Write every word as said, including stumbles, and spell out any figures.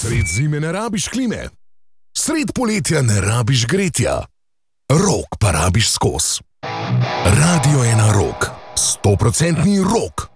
Sred zime ne rabiš klime. Sred poletja ne rabiš gretja. Rok pa rabiš skos. Radio ena Rok. Stoprocentni rok.